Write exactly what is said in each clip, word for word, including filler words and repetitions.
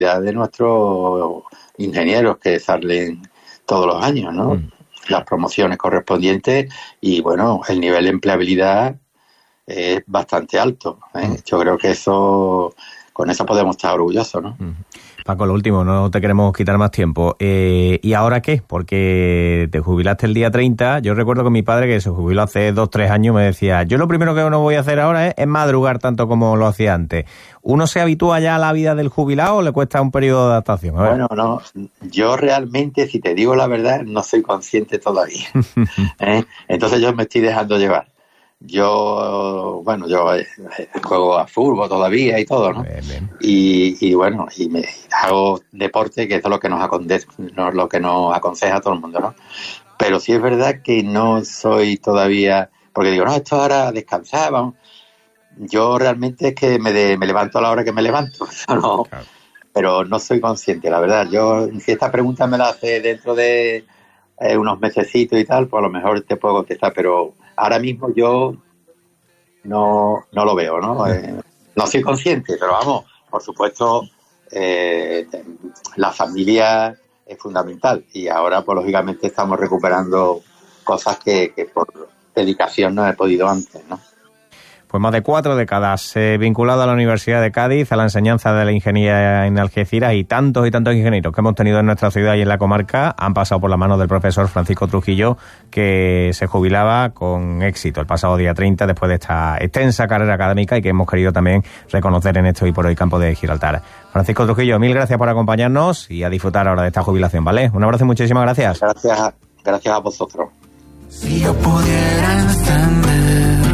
de nuestros ingenieros que salen todos los años, ¿no? Mm. Las promociones correspondientes y, bueno, el nivel de empleabilidad es bastante alto, ¿eh? Mm. Yo creo que eso, con eso podemos estar orgullosos, ¿no? Mm. Paco, lo último, no te queremos quitar más tiempo. Eh, ¿Y ahora qué? Porque te jubilaste el día treinta. Yo recuerdo que mi padre, que se jubiló hace dos, tres años, me decía, yo lo primero que no voy a hacer ahora es, es madrugar tanto como lo hacía antes. ¿Uno se habitúa ya a la vida del jubilado o le cuesta un periodo de adaptación? A ver. Bueno, no, yo realmente, si te digo la verdad, no soy consciente todavía. ¿Eh? Entonces yo me estoy dejando llevar. Yo, bueno, yo eh, juego a fútbol todavía y todo, ¿no? Bien, bien. Y, y bueno, y me hago deporte, que es lo que nos aconseja, lo que nos aconseja a todo el mundo, ¿no? Pero sí es verdad que no soy todavía, porque digo, no, esto ahora descansar, vamos. Yo realmente es que me, de, me levanto a la hora que me levanto, ¿no? Claro. Pero no soy consciente, la verdad. Yo, si esta pregunta me la hace dentro de eh, unos mesecitos y tal, pues a lo mejor te puedo contestar, pero ahora mismo yo no, no lo veo, ¿no? Eh, no soy consciente, pero vamos, por supuesto, eh, la familia es fundamental y ahora, pues lógicamente, estamos recuperando cosas que, que por dedicación no he podido antes, ¿no? Pues más de cuatro décadas eh, vinculado a la Universidad de Cádiz, a la enseñanza de la ingeniería en Algeciras, y tantos y tantos ingenieros que hemos tenido en nuestra ciudad y en la comarca han pasado por la mano del profesor Francisco Trujillo, que se jubilaba con éxito el pasado día treinta después de esta extensa carrera académica y que hemos querido también reconocer en este Hoy por Hoy Campo de Gibraltar. Francisco Trujillo, mil gracias por acompañarnos y a disfrutar ahora de esta jubilación, ¿vale? Un abrazo y muchísimas gracias. Gracias, gracias a vosotros. Si yo pudiera encender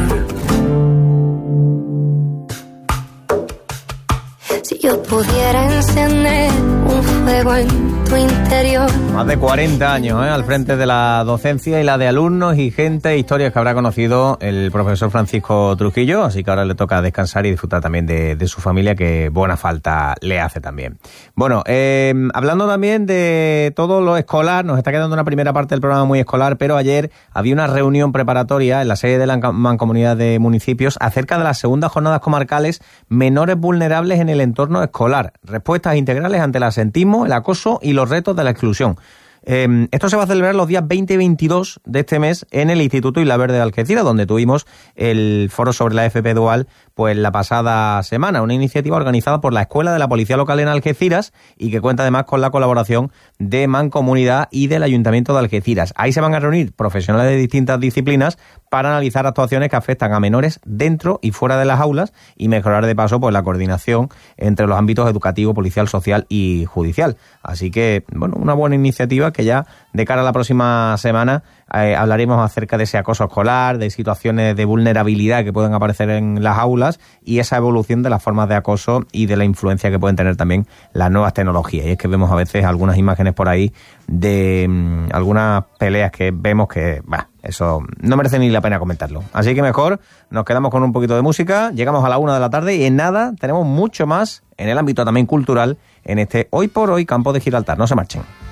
Si yo pudiera encender un fuego en tu interior. Más de cuarenta años ¿eh? al frente de la docencia y la de alumnos y gente, historias que habrá conocido el profesor Francisco Trujillo, así que ahora le toca descansar y disfrutar también de, de su familia, que buena falta le hace también. Bueno, eh, hablando también de todo lo escolar, nos está quedando una primera parte del programa muy escolar, pero ayer había una reunión preparatoria en la sede de la Mancomunidad de Municipios acerca de las segundas jornadas comarcales Menores Vulnerables en el Entorno Escolar, respuestas integrales ante el absentismo, el acoso y los retos de la exclusión. Eh, esto se va a celebrar los días veinte y veintidós de este mes en el Instituto Isla Verde de Algeciras, donde tuvimos el foro sobre la F P Dual pues la pasada semana, una iniciativa organizada por la Escuela de la Policía Local en Algeciras y que cuenta además con la colaboración de Mancomunidad y del Ayuntamiento de Algeciras. Ahí se van a reunir profesionales de distintas disciplinas para analizar actuaciones que afectan a menores dentro y fuera de las aulas y mejorar de paso pues la coordinación entre los ámbitos educativo, policial, social y judicial. Así que, bueno, una buena iniciativa que ya de cara a la próxima semana eh, hablaremos acerca de ese acoso escolar, de situaciones de vulnerabilidad que pueden aparecer en las aulas y esa evolución de las formas de acoso y de la influencia que pueden tener también las nuevas tecnologías. Y es que vemos a veces algunas imágenes por ahí de mmm, algunas peleas que vemos que, bah, eso no merece ni la pena comentarlo. Así que mejor nos quedamos con un poquito de música, llegamos a la una de la tarde y en nada tenemos mucho más en el ámbito también cultural en este Hoy por Hoy Campo de Gibraltar. No se marchen.